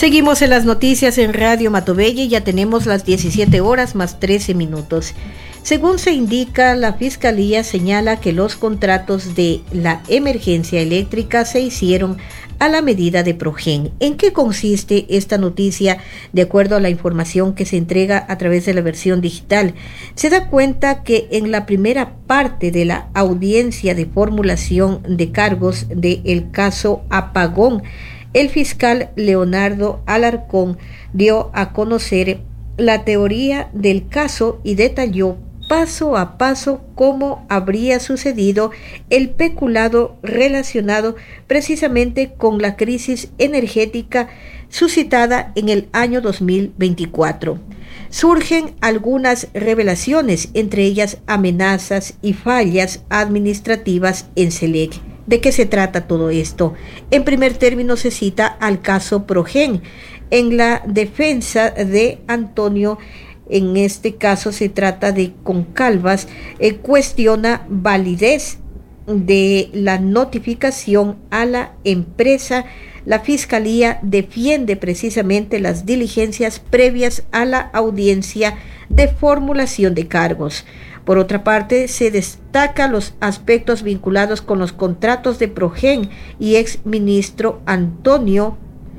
Seguimos en las noticias en Radio Matobelle, ya tenemos las 17 horas más 13 minutos. Según se indica, la Fiscalía señala que los contratos de la emergencia eléctrica se hicieron a la medida de Progen. ¿En qué consiste esta noticia? De acuerdo a la información que se entrega a través de la versión digital, se da cuenta que en la primera parte de la audiencia de formulación de cargos del caso Apagón, el fiscal Leonardo Alarcón dio a conocer la teoría del caso y detalló paso a paso cómo habría sucedido el peculado relacionado precisamente con la crisis energética suscitada en el año 2024. Surgen algunas revelaciones, entre ellas amenazas y fallas administrativas en SELEC. ¿De qué se trata todo esto? En primer término se cita al caso Progen. En la defensa de Antonio, en este caso se trata de Concalvas, cuestiona validez de la notificación a la empresa. La Fiscalía defiende precisamente las diligencias previas a la audiencia de formulación de cargos. Por otra parte, se destaca los aspectos vinculados con los contratos de Progen y exministro Antonio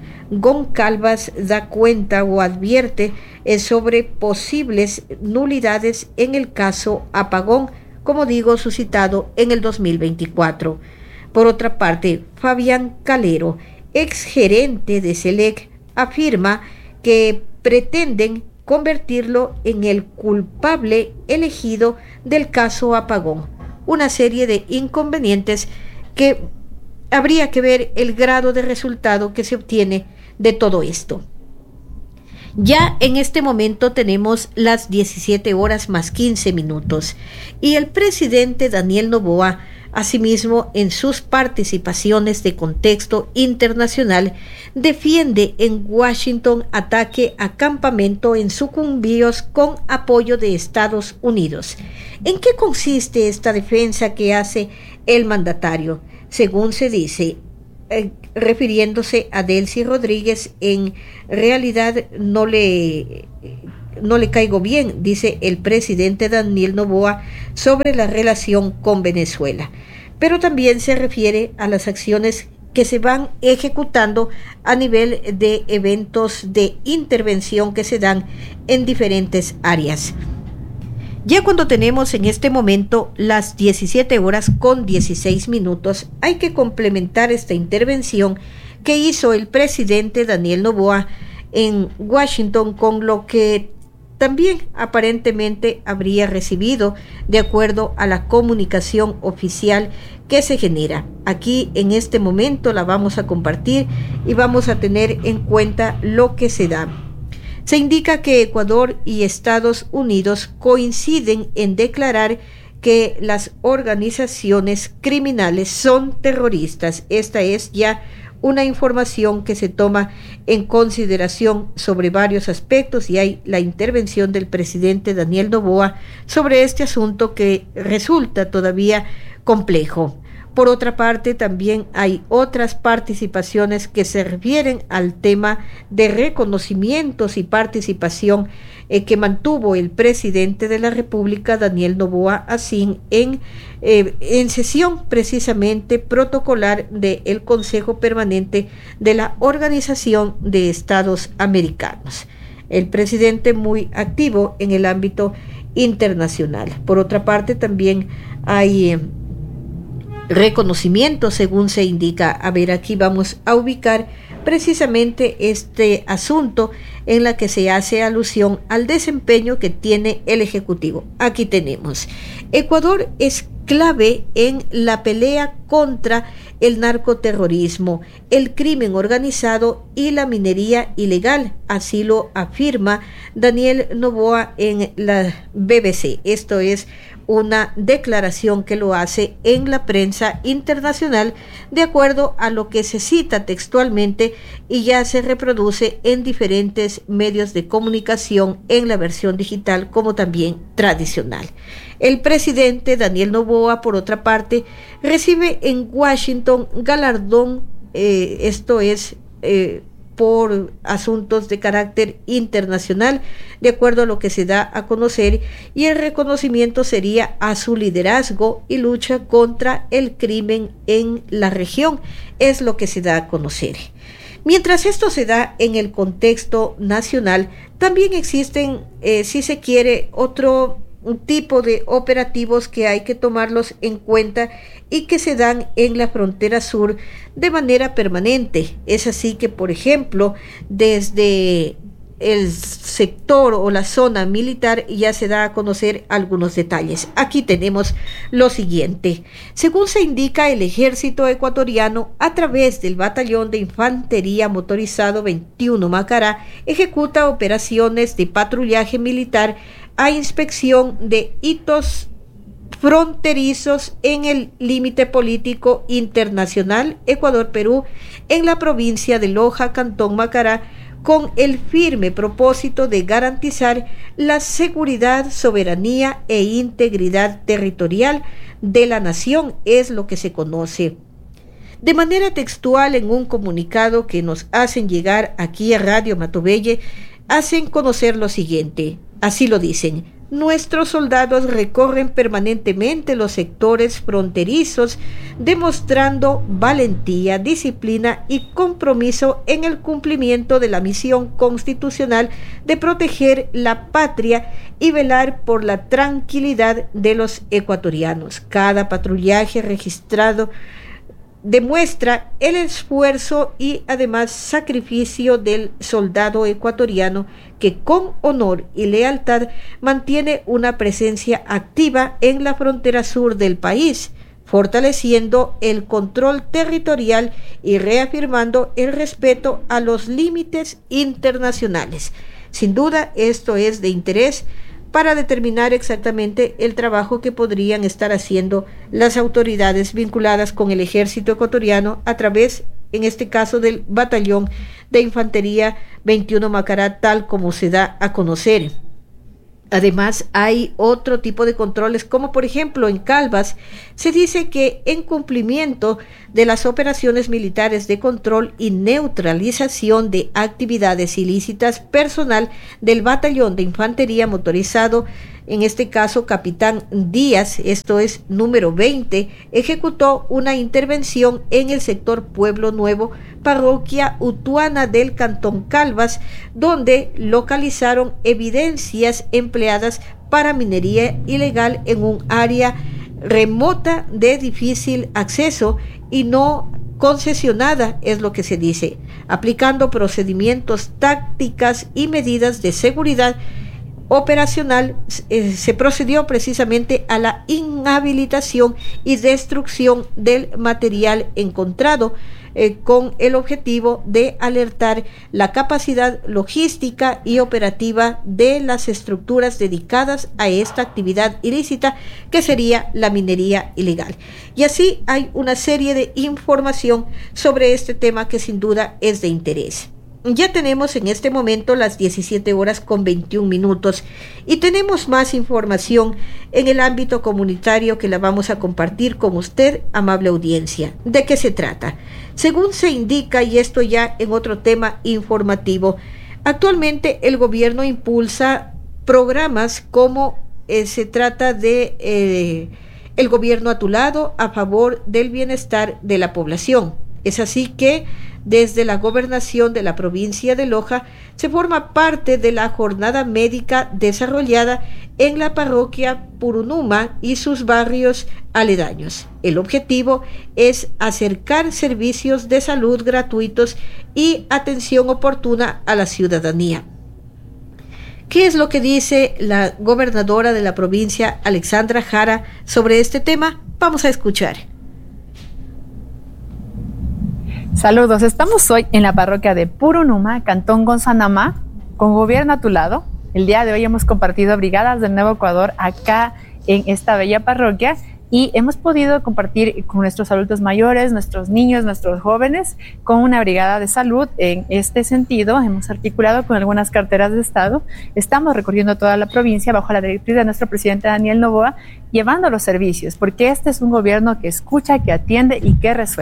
Goncalves da cuenta o advierte sobre posibles nulidades en el caso Apagón, como digo, suscitado en el 2024. Por otra parte, Fabián Calero, exgerente de SELEC, afirma que pretenden convertirlo en el culpable elegido del caso Apagón. Una serie de inconvenientes que habría que ver el grado de resultado que se obtiene de todo esto. Ya en este momento tenemos las 17 horas más 15 minutos y el presidente Daniel Noboa, asimismo, en sus participaciones de contexto internacional, defiende en Washington ataque a campamento en Sucumbíos con apoyo de Estados Unidos. ¿En qué consiste esta defensa que hace el mandatario? Según se dice, refiriéndose a Delcy Rodríguez, en realidad no le caigo bien, dice el presidente Daniel Noboa sobre la relación con Venezuela. Pero también se refiere a las acciones que se van ejecutando a nivel de eventos de intervención que se dan en diferentes áreas. Ya cuando tenemos en este momento las 17 horas con 16 minutos, hay que complementar esta intervención que hizo el presidente Daniel Noboa en Washington con lo que también aparentemente habría recibido de acuerdo a la comunicación oficial que se genera. Aquí en este momento la vamos a compartir y vamos a tener en cuenta lo que se da. Se indica que Ecuador y Estados Unidos coinciden en declarar que las organizaciones criminales son terroristas. Esta es ya una información que se toma en consideración sobre varios aspectos y hay la intervención del presidente Daniel Noboa sobre este asunto que resulta todavía complejo. Por otra parte, también hay otras participaciones que se refieren al tema de reconocimientos y participación que mantuvo el presidente de la República, Daniel Noboa Asín, en sesión precisamente protocolar del Consejo Permanente de la Organización de Estados Americanos. El presidente muy activo en el ámbito internacional. Por otra parte, también hay reconocimiento, según se indica. A ver, aquí vamos a ubicar precisamente este asunto en la que se hace alusión al desempeño que tiene el Ejecutivo. Aquí tenemos: Ecuador es clave en la pelea contra el narcoterrorismo, el crimen organizado y la minería ilegal. Así lo afirma Daniel Noboa en la BBC. Esto es una declaración que lo hace en la prensa internacional de acuerdo a lo que se cita textualmente y ya se reproduce en diferentes medios de comunicación en la versión digital como también tradicional. El presidente Daniel Noboa, por otra parte, recibe en Washington galardón, por asuntos de carácter internacional, de acuerdo a lo que se da a conocer, y el reconocimiento sería a su liderazgo y lucha contra el crimen en la región, es lo que se da a conocer. Mientras esto se da en el contexto nacional, también existen, si se quiere, otro tipo de operativos que hay que tomarlos en cuenta y que se dan en la frontera sur de manera permanente. Es así que, por ejemplo, desde el sector o la zona militar ya se da a conocer algunos detalles. Aquí tenemos lo siguiente. Según se indica, el ejército ecuatoriano, a través del Batallón de Infantería Motorizado 21 Macará, ejecuta operaciones de patrullaje militar a inspección de hitos fronterizos en el límite político internacional Ecuador-Perú en la provincia de Loja, Cantón Macará, con el firme propósito de garantizar la seguridad, soberanía e integridad territorial de la nación, es lo que se conoce. De manera textual, en un comunicado que nos hacen llegar aquí a Radio Matobelle, hacen conocer lo siguiente. Así lo dicen: nuestros soldados recorren permanentemente los sectores fronterizos, demostrando valentía, disciplina y compromiso en el cumplimiento de la misión constitucional de proteger la patria y velar por la tranquilidad de los ecuatorianos. Cada patrullaje registrado demuestra el esfuerzo y además sacrificio del soldado ecuatoriano que con honor y lealtad mantiene una presencia activa en la frontera sur del país, fortaleciendo el control territorial y reafirmando el respeto a los límites internacionales. Sin duda, esto es de interés para determinar exactamente el trabajo que podrían estar haciendo las autoridades vinculadas con el ejército ecuatoriano a través, en este caso, del Batallón de Infantería 21 Macará, tal como se da a conocer. Además, hay otro tipo de controles, como por ejemplo en Calvas, se dice que en cumplimiento de las operaciones militares de control y neutralización de actividades ilícitas, personal del Batallón de Infantería Motorizado, en este caso Capitán Díaz, esto es número 20, ejecutó una intervención en el sector Pueblo Nuevo, parroquia Utuana del Cantón Calvas, donde localizaron evidencias empleadas para minería ilegal en un área remota de difícil acceso y no concesionada, es lo que se dice, aplicando procedimientos, tácticas y medidas de seguridad operacional. Se procedió precisamente a la inhabilitación y destrucción del material encontrado, con el objetivo de alertar la capacidad logística y operativa de las estructuras dedicadas a esta actividad ilícita, que sería la minería ilegal. Y así hay una serie de información sobre este tema que sin duda es de interés. Ya tenemos en este momento las 17:21 y tenemos más información en el ámbito comunitario que la vamos a compartir con usted, amable audiencia. ¿De qué se trata? Según se indica, y esto ya en otro tema informativo, actualmente el gobierno impulsa programas como se trata de el gobierno a tu lado, a favor del bienestar de la población. Es así que desde la gobernación de la provincia de Loja se forma parte de la jornada médica desarrollada en la parroquia Purunuma y sus barrios aledaños. El objetivo es acercar servicios de salud gratuitos y atención oportuna a la ciudadanía. ¿Qué es lo que dice la gobernadora de la provincia, Alexandra Jara, sobre este tema? Vamos a escuchar. Saludos, estamos hoy en la parroquia de Purunuma, Cantón Gonzanamá, con gobierno a tu lado. El día de hoy hemos compartido brigadas del Nuevo Ecuador acá en esta bella parroquia y hemos podido compartir con nuestros adultos mayores, nuestros niños, nuestros jóvenes, con una brigada de salud. En este sentido, hemos articulado con algunas carteras de Estado. Estamos recorriendo toda la provincia bajo la directriz de nuestro presidente Daniel Noboa, llevando los servicios, porque este es un gobierno que escucha, que atiende y que resuelve.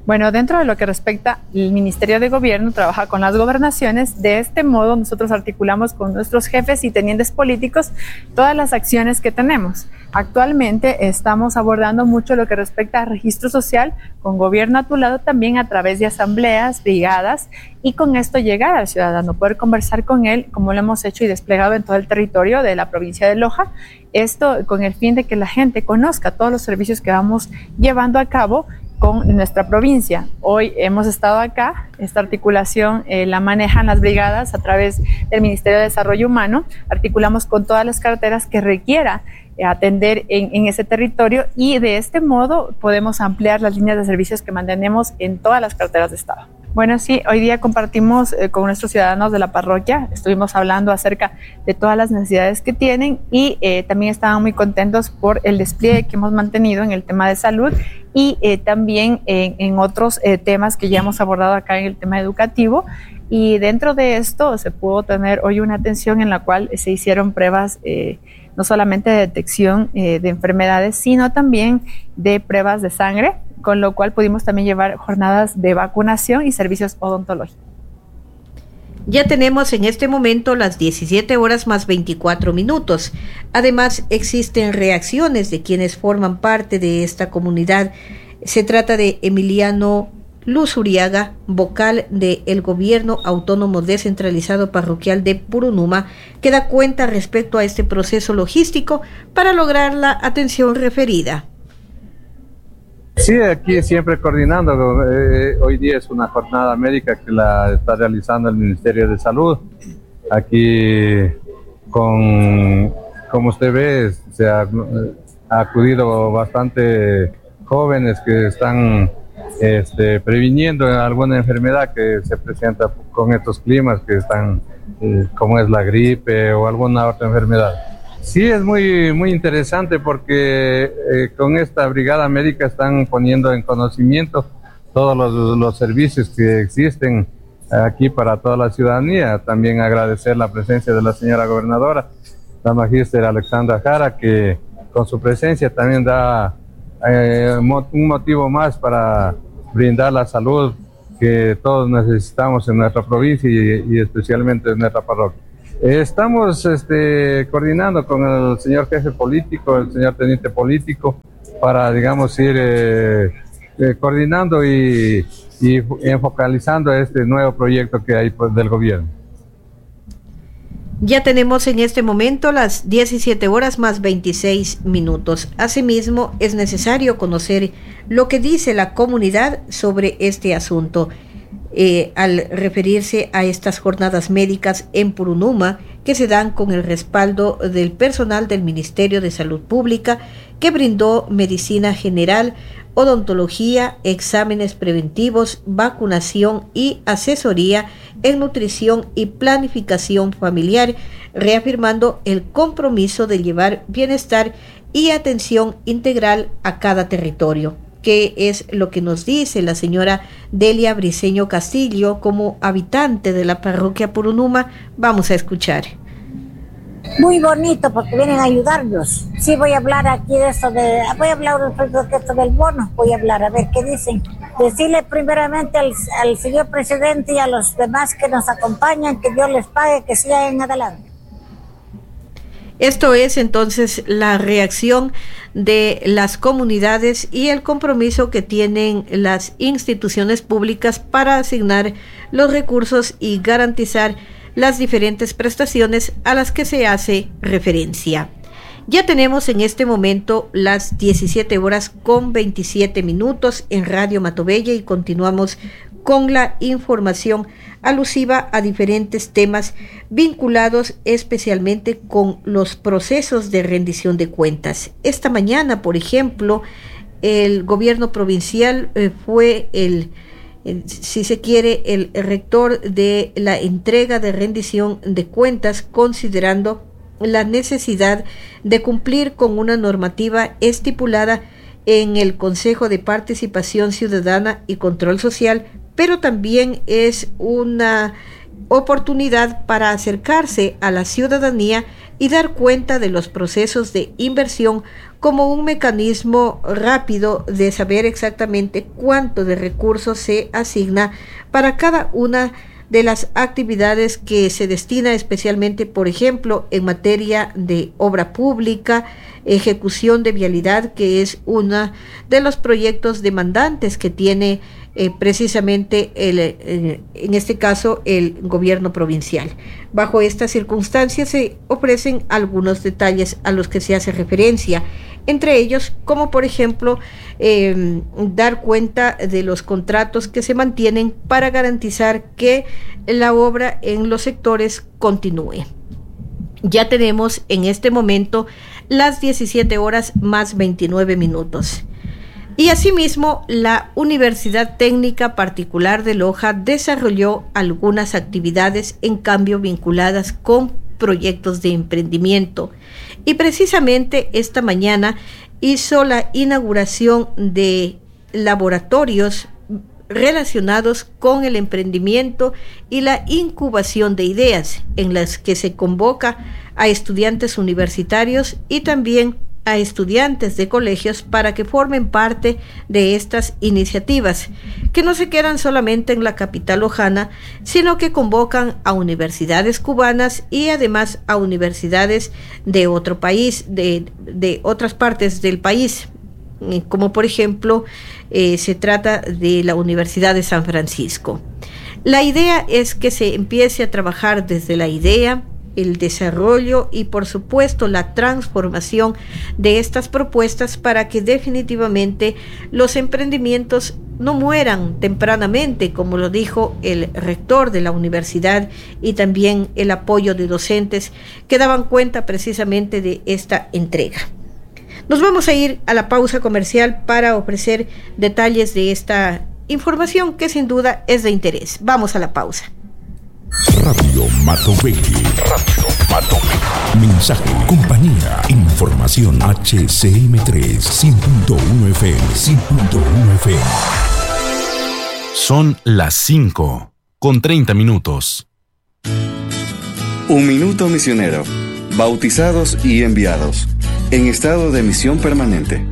Bueno, dentro de lo que respecta, el Ministerio de Gobierno trabaja con las gobernaciones. De este modo, nosotros articulamos con nuestros jefes y tenientes políticos todas las acciones que tenemos. Actualmente estamos abordando mucho lo que respecta a registro social con gobierno a tu lado, también a través de asambleas, brigadas, y con esto llegar al ciudadano, poder conversar con él, como lo hemos hecho y desplegado en todo el territorio de la provincia de Loja. Esto con el fin de que la gente conozca todos los servicios que vamos llevando a cabo con nuestra provincia. Hoy hemos estado acá, esta articulación la manejan las brigadas a través del Ministerio de Desarrollo Humano, articulamos con todas las carteras que requiera atender en ese territorio y de este modo podemos ampliar las líneas de servicios que mantenemos en todas las carteras de Estado. Bueno, sí, hoy día compartimos con nuestros ciudadanos de la parroquia, estuvimos hablando acerca de todas las necesidades que tienen y también estaban muy contentos por el despliegue que hemos mantenido en el tema de salud y también en otros temas que ya hemos abordado acá en el tema educativo. Y dentro de esto se pudo tener hoy una atención en la cual se hicieron pruebas no solamente de detección de enfermedades, sino también de pruebas de sangre, con lo cual pudimos también llevar jornadas de vacunación y servicios odontológicos. Ya tenemos en este momento las 17 horas más 24 minutos. Además, existen reacciones de quienes forman parte de esta comunidad. Se trata de Emiliano Luz Uriaga, vocal del Gobierno Autónomo Descentralizado Parroquial de Purunuma, que da cuenta respecto a este proceso logístico para lograr la atención referida. Sí, aquí siempre coordinando. Hoy día es una jornada médica que la está realizando el Ministerio de Salud. Aquí, como usted ve, se ha acudido bastante jóvenes que están previniendo alguna enfermedad que se presenta con estos climas que están, como es la gripe o alguna otra enfermedad. Sí, es muy interesante porque con esta brigada médica están poniendo en conocimiento todos los servicios que existen aquí para toda la ciudadanía. También agradecer la presencia de la señora gobernadora, la magíster Alexandra Jara, que con su presencia también da un motivo más para brindar la salud que todos necesitamos en nuestra provincia y especialmente en nuestra parroquia. Estamos coordinando con el señor jefe político, el señor teniente político, para, digamos, ir coordinando y enfocalizando este nuevo proyecto que hay del gobierno. Ya tenemos en este momento las 17 horas más 26 minutos. Asimismo, es necesario conocer lo que dice la comunidad sobre este asunto. Al referirse a estas jornadas médicas en Purunuma, que se dan con el respaldo del personal del Ministerio de Salud Pública, que brindó medicina general, odontología, exámenes preventivos, vacunación y asesoría en nutrición y planificación familiar, reafirmando el compromiso de llevar bienestar y atención integral a cada territorio. ¿Qué es lo que nos dice la señora Delia Briceño Castillo como habitante de la parroquia Purunuma? Vamos a escuchar. Muy bonito porque vienen a ayudarnos. Sí, voy a hablar aquí de esto, voy a hablar respecto de esto del bono, voy a hablar a ver qué dicen. Decirle primeramente al señor presidente y a los demás que nos acompañan que Dios les pague, que sigan adelante. Esto es entonces la reacción de las comunidades y el compromiso que tienen las instituciones públicas para asignar los recursos y garantizar las diferentes prestaciones a las que se hace referencia. Ya tenemos en este momento las 17 horas con 27 minutos en Radio Matobella y continuamos con la información alusiva a diferentes temas vinculados especialmente con los procesos de rendición de cuentas. Esta mañana, por ejemplo, el gobierno provincial fue si se quiere, el rector de la entrega de rendición de cuentas, considerando la necesidad de cumplir con una normativa estipulada en el Consejo de Participación Ciudadana y Control Social, pero también es una oportunidad para acercarse a la ciudadanía y dar cuenta de los procesos de inversión como un mecanismo rápido de saber exactamente cuánto de recursos se asigna para cada una de las actividades que se destina especialmente, por ejemplo, en materia de obra pública, ejecución de vialidad, que es uno de los proyectos demandantes que tiene precisamente en este caso el gobierno provincial. Bajo estas circunstancias se ofrecen algunos detalles a los que se hace referencia, entre ellos como por ejemplo dar cuenta de los contratos que se mantienen para garantizar que la obra en los sectores continúe. Ya tenemos en este momento las 17 horas más 29 minutos. Y asimismo, la Universidad Técnica Particular de Loja desarrolló algunas actividades en cambio vinculadas con proyectos de emprendimiento. Y precisamente esta mañana hizo la inauguración de laboratorios relacionados con el emprendimiento y la incubación de ideas, en las que se convoca a estudiantes universitarios y también a estudiantes de colegios para que formen parte de estas iniciativas, que no se quedan solamente en la capital lojana, sino que convocan a universidades cubanas y además a universidades de otro país, de otras partes del país, como por ejemplo se trata de la Universidad de San Francisco. La idea es que se empiece a trabajar desde la idea, el desarrollo y por supuesto la transformación de estas propuestas para que definitivamente los emprendimientos no mueran tempranamente, como lo dijo el rector de la universidad, y también el apoyo de docentes que daban cuenta precisamente de esta entrega. Nos vamos a ir a la pausa comercial para ofrecer detalles de esta información que sin duda es de interés. Vamos a la pausa. Radio Matoveji. Mensaje, compañía, información. HCM3 100.1 FM. 100.1 FM. Son las 5:30. Un minuto misionero. Bautizados y enviados. En estado de misión permanente.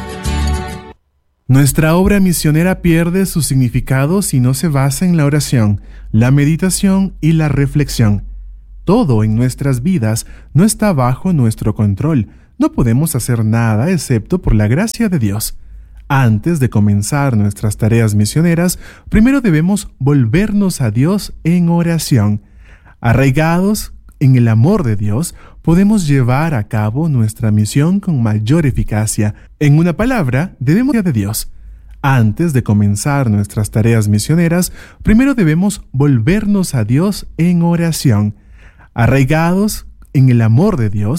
Nuestra obra misionera pierde su significado si no se basa en la oración, la meditación y la reflexión. Todo en nuestras vidas no está bajo nuestro control. No podemos hacer nada excepto por la gracia de Dios. Antes de comenzar nuestras tareas misioneras, primero debemos volvernos a Dios en oración. Arraigados en el amor de Dios, podemos llevar a cabo nuestra misión con mayor eficacia. En una palabra, debemos de Dios. Antes de comenzar nuestras tareas misioneras, primero debemos volvernos a Dios en oración. Arraigados en el amor de Dios,